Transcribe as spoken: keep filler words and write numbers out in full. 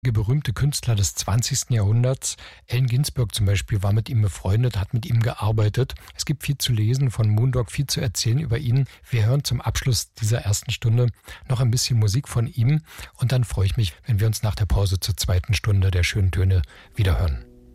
Berühmte Künstler des zwanzigsten Jahrhunderts. Allen Ginsberg zum Beispiel war mit ihm befreundet, hat mit ihm gearbeitet. Es gibt viel zu lesen von Moondog, viel zu erzählen über ihn. Wir hören zum Abschluss dieser ersten Stunde noch ein bisschen Musik von ihm und dann freue ich mich, wenn wir uns nach der Pause zur zweiten Stunde der schönen Töne wiederhören.